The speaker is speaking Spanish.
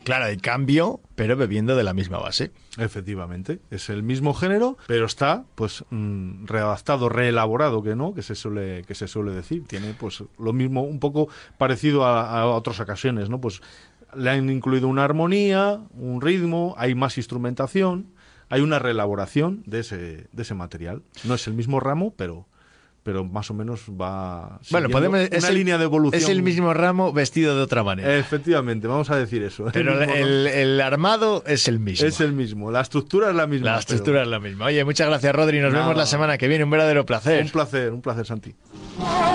Claro, hay cambio, pero bebiendo de la misma base. Efectivamente, es el mismo género, pero está pues readaptado, reelaborado, que se suele decir. Tiene pues lo mismo, un poco parecido a otras ocasiones, ¿no? Pues le han incluido una armonía, un ritmo, hay más instrumentación, hay una reelaboración de ese material. No es el mismo ramo, pero más o menos va Bueno, siguiendo línea de evolución. Es el mismo ramo vestido de otra manera. Efectivamente, vamos a decir eso. Pero el armado es el mismo. Es el mismo, la estructura es la misma. La estructura es la misma. Oye, muchas gracias, Rodri. Nos vemos la semana que viene. Un verdadero placer. Un placer, Santi.